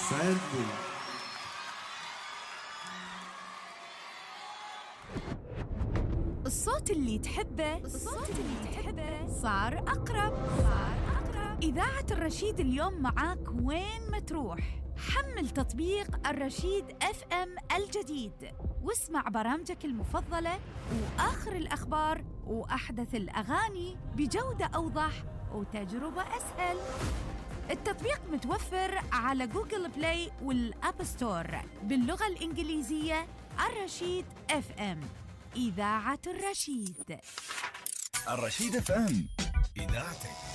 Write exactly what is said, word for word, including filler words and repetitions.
ساندي. الصوت اللي تحبه الصوت اللي تحبه صار أقرب صار أقرب. إذاعة الرشيد اليوم معاك وين ما تروح. حمل تطبيق الرشيد اف ام الجديد واسمع برامجك المفضلة وآخر الأخبار وأحدث الأغاني بجودة أوضح وتجربة أسهل. التطبيق متوفر على جوجل بلاي والأب ستور باللغة الإنجليزية. الرشيد اف ام، إذاعة الرشيد. الرشيد اف ام، إذاعتك.